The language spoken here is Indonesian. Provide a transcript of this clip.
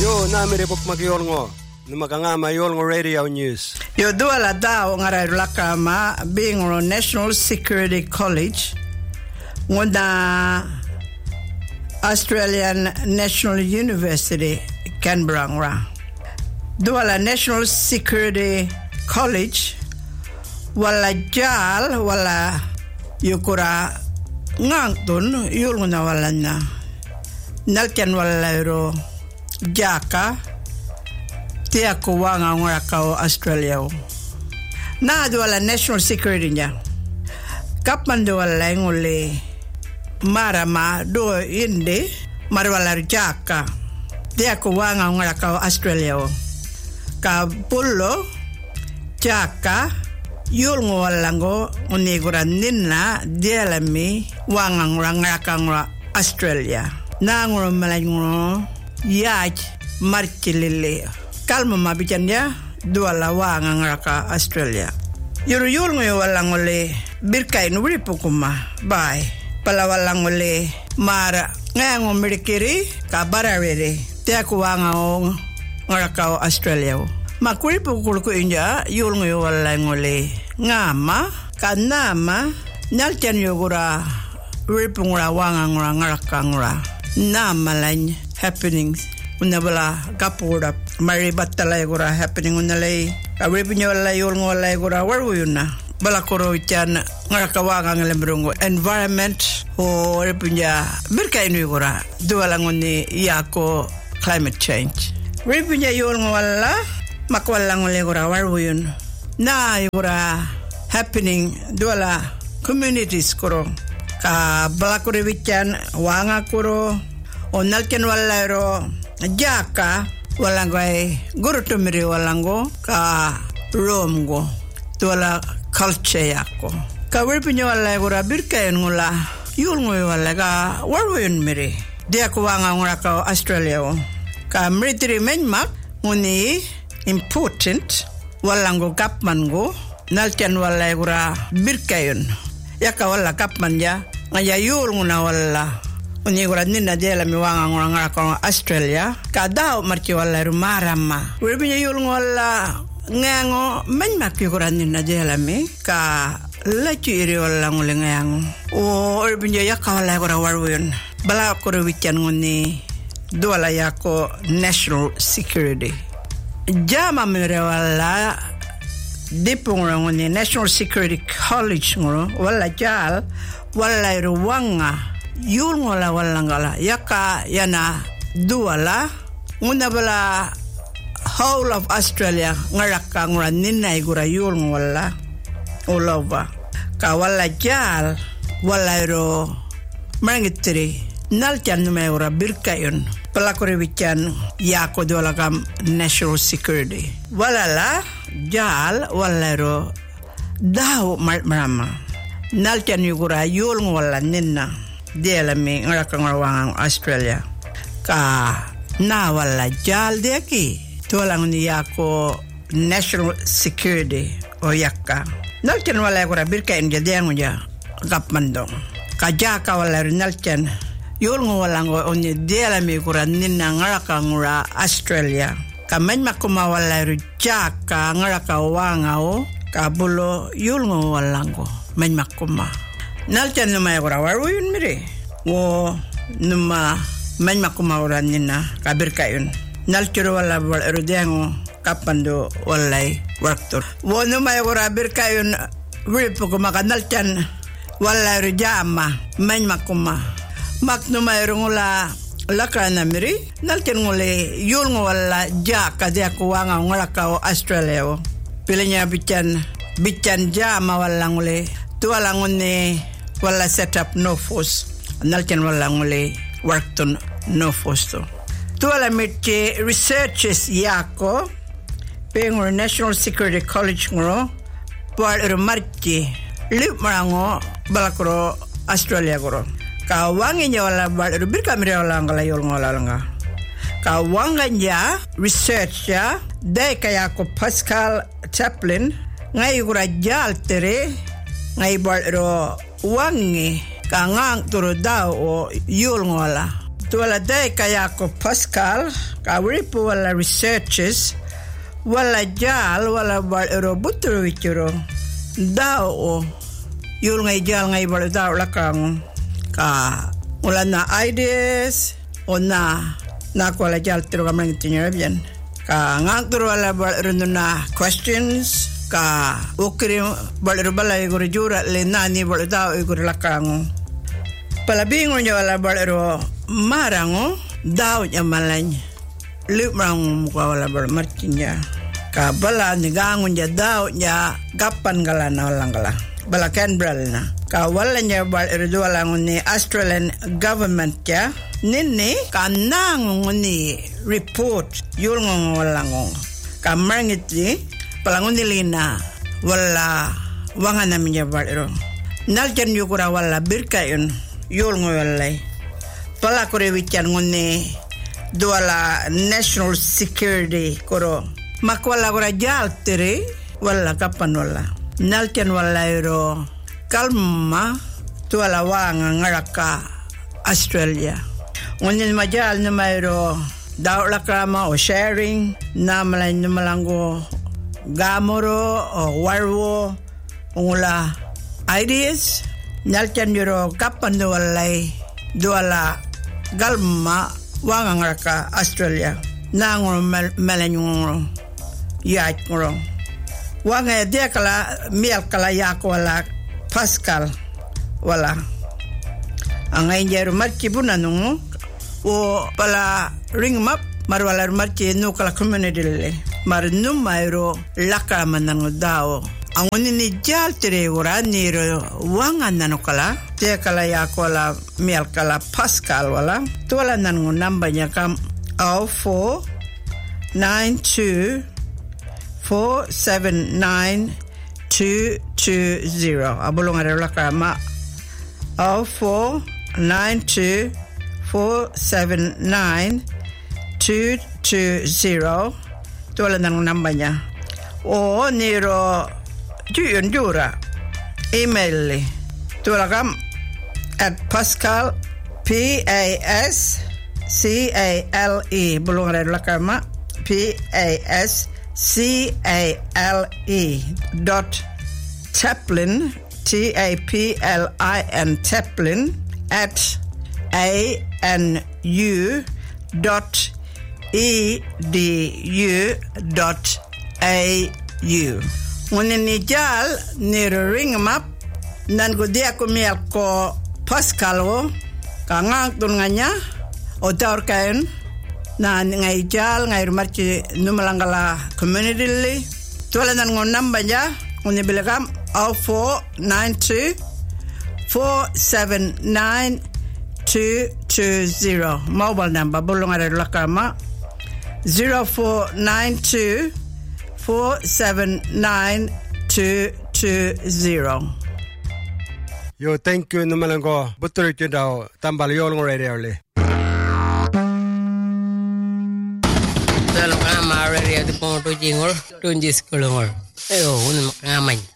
Yo namire pok magyolngo. Numakanga mayolngo radio news. Yo duala dao ngaray lakama being National Security College ngunda Australian National University Canberra. Duala National Security College wala jal wala yukura ngangtun yulnguna wala na nalkan wala ro jaka tia ko wanga ngakao Australia na duala national security nya kapman duala ngole marama do inde marwala jaka tia ko wanga ngakao Australia ka pullo jaka yulngo walango unigura ninna dialami wanga ngakao Australia nangro malangro yaj marchilile kalma mabijanya duala wanga ngaka Australia yuruyul ngoy walangole birkay no ripukuma bye pala walangole mara ngango merikiri ka bararere te ko wanga ngaka Australia makuripu ko inja yul ngoy walangole ngama kanama naltian yogura ripungra wanga ngaka namalany happenings unabala kapura mari batala gora happening unalay kabripunyo la yol ngolay gora waruyuna bala koro chan ngakawanga ngelembrungo environment o ripunya berkainu gora duala ngoni yako climate change ripunya yol ngola makwala ngole gora waruyun na gora happening duala communities koro ka balakore wichan wanga kuro onalken walero jaka walangai gurutumiri walango ka romgo tola culture yako ka wirpinyo walai gura birkayen ngula yulngoy walaga warwen miri dia ko wanga ngura ka Australia ka military menmak nguni important walango kapman go nalken walai gura birkayen yaka wala kapman ya ngaya yul nguna wala unigura nina dela mi wanga ngora ko Australia ka dao marchi wala rumarama webinya yul ngola ngango menma kigura nina dela mi ka la chiri wala ngule ngango o webinya yaka wala gora warwen bala ko weekend ngoni dola yako national security jama mere wala dipungra ngoni National Security College ngoro wala jal wala ruwanga yul ngola wala ngala yaka yana duala nguna bala whole of Australia ngaraka ngura nina igura yul ngola all over ka wala jal wala ro mangitri nalchan numeura birkayon pelakore wichan yako dola kam national security wala la jal walero daw marama nalchan yugura yul ngola ninna dela mi ngaka ngawang Australia ka na wala jal deki tolang ni yako national security o yakka nalchan wala gura birka inja dengu ja gapmandong ka jaka wala nalchan yul ngola ngo oni dela mi gura ninna ngaka ngura Australia kamen makuma wala jaka ngaka wangao kabulo yul ngola ngo men makuma nalchan numa gura waruyun mire wo numa men makuma ora nina kabirkayun nalchiro wala rudengo kapando walai waktor wo numa gura birkayun ripo kuma nalchan wala rujama men makuma mak numa ngula lakana miri nalchan ngule yul ngwala jaka dia kuwanga ngolaka Australia pilenya bican jama wala ngule tuala ngone wala set up no force nalken wala ngule workton no force tuala mitche researches yako pengor National Security College ngoro por marchi lip marango balakro Australia goro ka wanginya wala bal birka mire wala ngala yol ngola nga ka wanganya research ya de kaya ko Pascal Chaplin ngai gura jal tere ngai bal ro wangi kangang turu dao o yul ngola tuala day kaya ko Pascal kawri po wala researches wala jal wala balero butro wichuro dao yul ngay jal ngay bal dao lakang ka wala na ideas o na ko wala jal tiro kamang tinyo bien ka ngantro wala balero na questions ka ukri balero balay guru jura le nani bal dao iguru lakang palabingo nyo wala balero marango dao nya malanya Lumrang muka wala bermarcinya. Kabala nigangun ja daw nya gapan gala na walang gala. Bala Canberra na. Kawala nya bal erdo lang ni Australian government ya. Nini kanang ni report yulngong walang. Kamarngit ni palangon nilina wala wangan namin ya bal ero. Naljan yukura wala birkayon yulngong walay. Pala kore wichan nguni duala national security koro makwala kora jal tere wala kapan wala nalken wala iro kalma duala wanga ngaraka Australia ngunin majal na mayro daw lakrama o sharing na malay na malango gamoro o warwo ungula ideas nalken iro kapan walay duala galma wangang raka Australia nangro melanyong yak ngro wanga dia kala miel kala yak wala Pascal wala angay jero marki bunanung o pala ring map marwala marki no kala community le mar numairo laka manango dao angoni ni jal tere ora ni wanga nanokala te kala ya kola miel kala Pascal wala tola nango nambanya kam 0492 479 220 abulong ara kama 0492 479 220 tola nango nambanya o niro Juyun jura email tulakam at Pascal PASCALE bulong ada lakama PASCALE.Taplin TAPLIN Taplin at ANU.edu.au Ngunin ni jal ni ring map nan ko dia ko miel ko Pascal wo kangang tunganya o taur kain na ngai jal ngai marci numalangala community li tola nan ngon namba ja ngoni bilagam 0492 479 220 mobile number bulong ada lakama 0492 479-220. Yo, thank you numalango. Butur ito daw tambal yolong radio li. Dalam kamar radio di pong tu jingol tunjis kulungol. Ayo, un makamay.